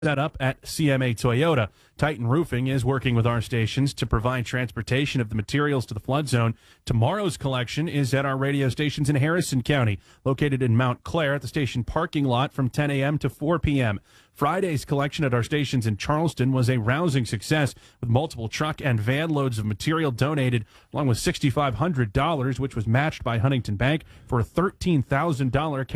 set up at CMA Toyota. Titan Roofing is working with our stations to provide transportation of the materials to the flood zone. Tomorrow's collection is at our radio stations in Harrison County, located in Mount Clair at the station parking lot from 10 a.m. to 4 p.m. Friday's collection at our stations in Charleston was a rousing success, with multiple truck and van loads of material donated, along with $6,500, which was matched by Huntington Bank for a $13,000